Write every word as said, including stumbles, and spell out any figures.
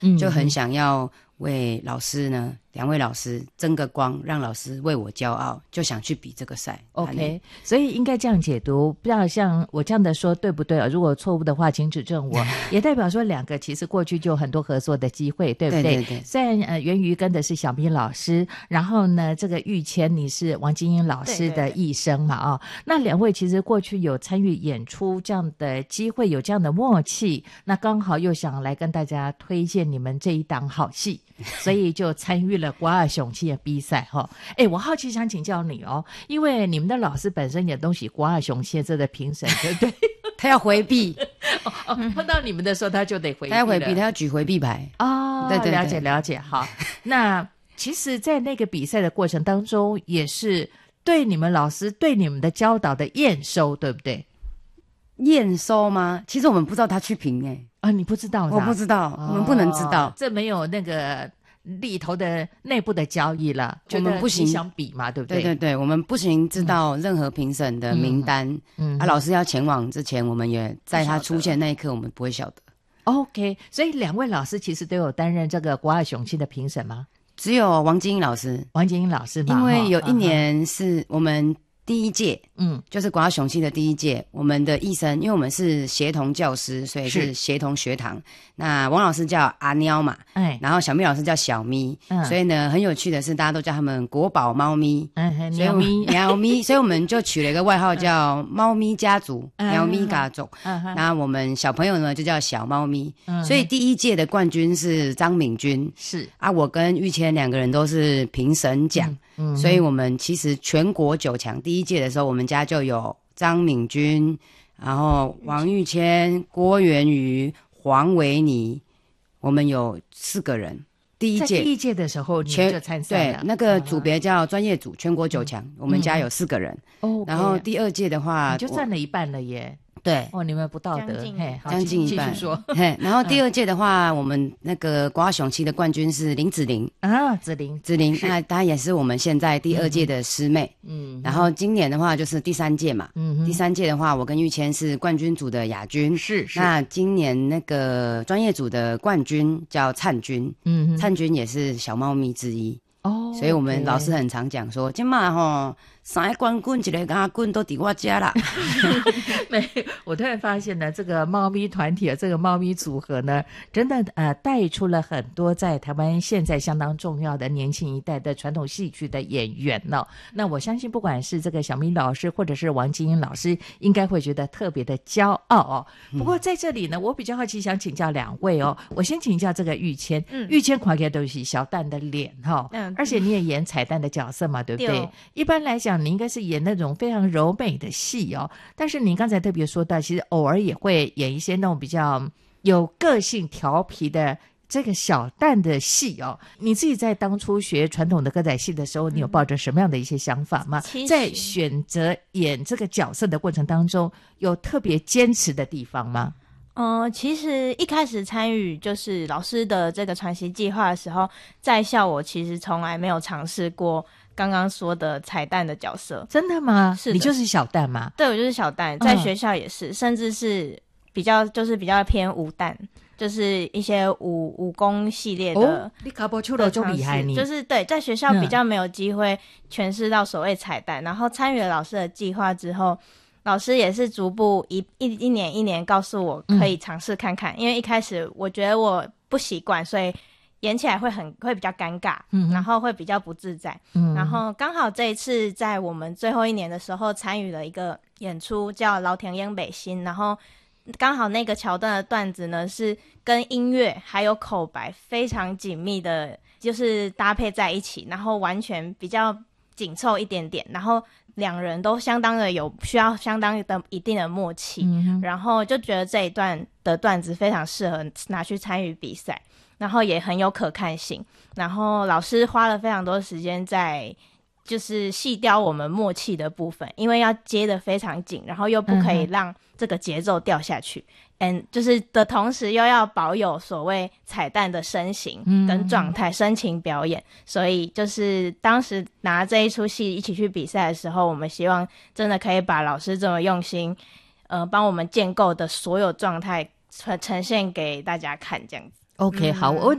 嗯， 就很想要为老师呢，两位老师争个光，让老师为我骄傲，就想去比这个赛。 OK， 所以应该这样解读，不知道像我这样的说对不对啊？如果错误的话请指正我。也代表说两个其实过去就有很多合作的机会，对不对？ 对对对。 虽然呃源于跟的是小明老师，然后呢这个玉谦你是王金英老师的艺生嘛啊、哦，那两位其实过去有参与演出这样的机会，有这样的默契，那刚好又想来跟大家推荐你们这一档好戏，所以就参与了瓜尔雄气的比赛哈。哎，我好奇想请教你哦，因为你们的老师本身也都是瓜尔雄气这的评审，对不对？ 他要回避哦哦，碰到你们的时候他就得回避， 他要回避，他要举回避牌哦。 对对对， 了解了解。好，那其实在那个比赛的过程当中，也是对你们老师对你们的教导的验收，对不对？ 验收吗？其实我们不知道他去评诶。 啊，你不知道？ 我不知道、哦、我们不能知道， 这没有那个里头的内部的交易了， 我们不行想比嘛，对不对？ 对对对，我们不行知道任何评审的名单、嗯嗯、啊，老师要前往之前，我们也在他出现那一刻我们不会晓得。 OK， 所以两位老师其实都有担任这个瓜尔雄气的评审吗？ 只有王金英老师。 王金英老师嘛， 因为有一年是我们第一届， 嗯， 就是瓜尔雄气的第一届，我们的艺生，因为我们是协同教师，所以是协同学堂。那王老师叫阿喵嘛， 哎， 然后小咪老师叫小咪、嗯，所以呢，很有趣的是，大家都叫他们国宝猫咪， 嗯，喵咪， 喵咪，所以我们就取了一个外号叫猫咪家族， 嗯、 喵咪家族。 嗯， 然后我们小朋友呢就叫小猫咪， 嗯， 所以第一届的冠军是张敏君， 是啊，我跟玉谦两个人都是评审奖。嗯嗯、所以我们其实全国九强第一届的时候，我们家就有张敏君，然后王玉谦、郭元瑜、黄维尼，我们有四个人。第一届在第一届的时候你就参赛了， 对，那个组别叫专业组，全国九强、嗯，我们家有四个人。 哦、嗯， 然后第二届的话， 你就占了一半了耶。 对哦，你们不道德， 将近一半。 说， 嘿，然后第二届的话，嗯、我们那个瓜尔雄气的冠军是林子玲啊，子玲， 子玲，那她也是我们现在第二届的师妹。 嗯， 然后今年的话就是第三届嘛，嗯，第三届的话，我跟玉谦是冠军组的亚军， 是是。 那今年那个专业组的冠军叫灿君，嗯，灿君也是小猫咪之一。哦，所以我们老师很常讲说，今嘛吼三个冠军一个亚军都伫我家啦。 没，我突然发现呢，这个猫咪团体这个猫咪组合呢，真的呃带出了很多在台湾现在相当重要的年轻一代的传统戏曲的演员哦。那我相信不管是这个小明老师或者是王金英老师，应该会觉得特别的骄傲哦。不过在这里呢，我比较好奇想请教两位哦。我先请教这个玉谦，嗯，玉谦看起来都是小蛋的脸哈、哦，嗯，而且你也演彩蛋的角色嘛，对不对？对，一般来讲你应该是演那种非常柔美的戏哦，但是你刚才特别说到，其实偶尔也会演一些那种比较有个性调皮的这个小蛋的戏哦。你自己在当初学传统的歌仔戏的时候，你有抱着什么样的一些想法吗？在选择演这个角色的过程当中，有特别坚持的地方吗？ 嗯、呃，其实一开始参与就是老师的这个传习计划的时候，在校我其实从来没有尝试过刚刚说的彩蛋的角色。 真的吗？ 是的， 你就是小蛋吗？ 对，我就是小蛋，在学校也是、嗯、甚至是比较就是比较偏武蛋，就是一些武武功系列的。 哦，你卡波出了就厉害，你就是对，在学校比较没有机会诠释到所谓彩蛋、嗯、然后参与了老师的计划之后，老师也是逐步一一一年一年告诉我可以尝试看看、嗯、因为一开始我觉得我不习惯，所以演起来会很会比较尴尬、嗯、然后会比较不自在、嗯、然后刚好这一次在我们最后一年的时候参与了一个演出叫老田烟北新，然后刚好那个桥段的段子呢是跟音乐还有口白非常紧密的就是搭配在一起，然后完全比较紧凑一点点，然后两人都相当的有需要相当的一定的默契、嗯、然后就觉得这一段的段子非常适合拿去参与比赛，然后也很有可看性，然后老师花了非常多时间在就是细雕我们默契的部分，因为要接得非常紧，然后又不可以让这个节奏掉下去，嗯，就是的同时又要保有所谓彩蛋的身形跟状态、嗯、深情表演，所以就是当时拿这一出戏一起去比赛的时候，我们希望真的可以把老师这么用心呃，帮我们建构的所有状态呈现给大家看这样子。 OK， 好，我